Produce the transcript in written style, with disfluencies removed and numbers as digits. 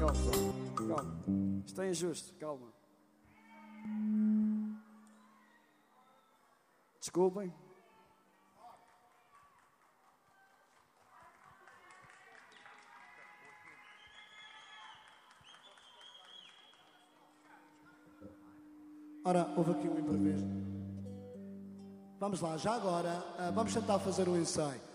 calma. Isto é injusto, calma. Desculpem. Ora, houve aqui um imprevisto. Vamos lá, já agora, vamos tentar fazer um ensaio.